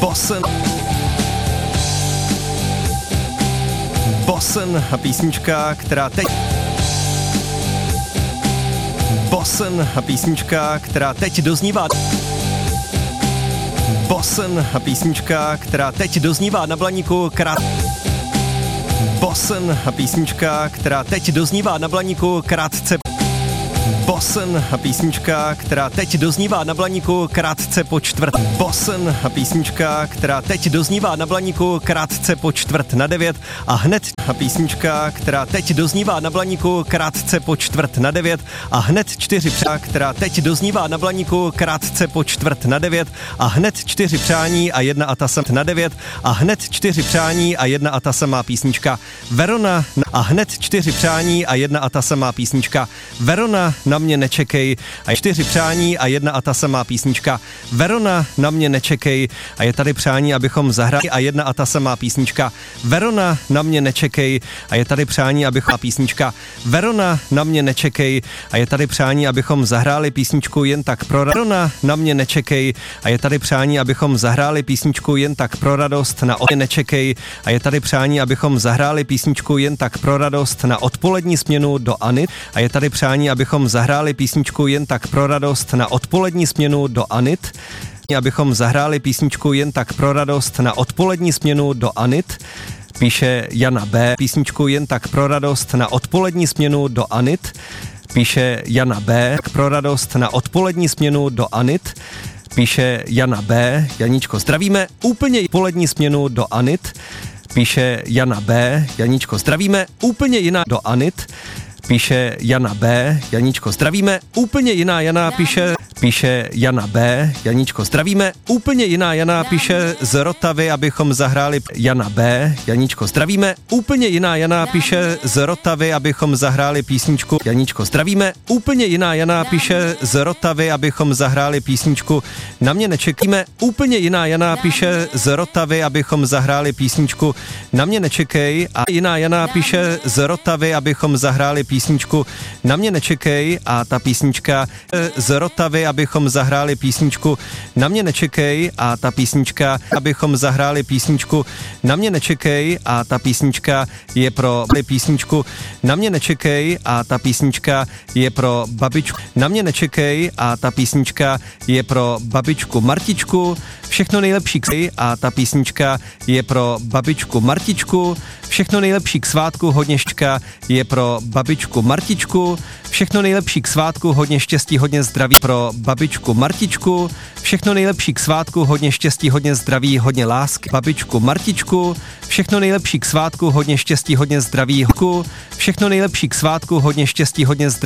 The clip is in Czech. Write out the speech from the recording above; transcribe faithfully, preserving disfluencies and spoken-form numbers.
Bossen. Bossen a písnička, která teď... Bossen a písnička, která teď doznívá... Bossen a písnička, která teď doznívá na Blaníku krát... Bossen a písnička, která teď doznívá na Blaníku krátce... Bossen a písnička, která teď doznívá na Blaníku krátce po čtvrt. Bossen a písnička, která teď doznívá na Blaníku krátce po čtvrt na devět a hned a písnička, která teď doznívá na Blaníku krátce po čtvrt na devět a hned čtyři přání, která teď doznívá na Blaníku krátce po čtvrt na devět a hned čtyři přání a jedna a ta samá na devět a hned čtyři přání a jedna a ta samá písnička Verona a hned čtyři přání a jedna a ta samá písnička Verona na mě nečekej a je čtyři přání a jedna a ta samá písnička Verona na mě nečekej a je tady přání, abychom zahrali a jedna a ta samá písnička Verona na mě nečekej a je tady přání, abychom písnička Verona na mě nečekej a je tady přání, abychom zahráli písničku jen tak pro Verona na mě nečekej a je tady přání, abychom zahráli písničku jen tak pro radost na od... nečekej a je tady přání, abychom zahráli písničku jen tak pro radost na odpolední směnu do Anit a je tady přání, abychom zahráli písničku jen tak pro radost na odpolední směnu do Anit, abychom zahráli písničku jen tak pro radost na odpolední směnu do Anit, píše Jana B. Písničku jen tak pro radost na odpolední směnu do Anit, píše Jana B. Pro radost na odpolední směnu do Anit, píše Jana B. Janíčko, zdravíme, úplně polední směnu do Anit, píše Jana B. Janíčko, zdravíme, úplně jiná do Anit, píše Jana B. Janíčko, zdravíme, úplně jiná Jana píše, píše Jana B. Janíčko, zdravíme, úplně jiná Jana píše z Rotavy, abychom zahráli Jana B. Janíčko, zdravíme, úplně jiná Jana píše z Rotavy, abychom zahráli písničku Janíčko, zdravíme, úplně jiná Jana píše z Rotavy, abychom zahráli písničku Na mě nečekíme, úplně jiná Jana píše z Rotavy, abychom zahráli písničku Na mě nečekej a jiná Jana píše z Rotavy, abychom zahráli písničku Na mě nečekej a ta písnička z Rotavy, abychom zahráli písničku Na mě nečekej a ta písnička, abychom zahráli písničku Na mě nečekej a ta písnička je pro písničku Na mě nečekej a ta písnička je pro babičku Na mě nečekej a ta písnička je pro babičku Martičku, všechno nejlepší k a ta písnička je pro babičku Martičku, všechno nejlepší k svátku, hodně šťka je pro babičku Martičku, všechno nejlepší k svátku, hodně štěstí, hodně zdraví pro babičku Martičku, všechno nejlepší k svátku, hodně štěstí, hodně zdraví, hodně lásky babičku Martičku, všechno nejlepší k svátku, hodně štěstí, hodně zdraví, všechno nejlepší k svátku, hodně štěstí, hodně zdraví.